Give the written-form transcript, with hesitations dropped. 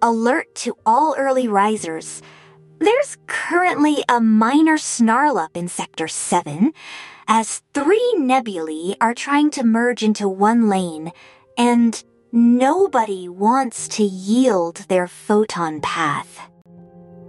alert to all early risers. There's currently a minor snarl-up in Sector 7, as 3 nebulae are trying to merge into one lane, and nobody wants to yield their photon path.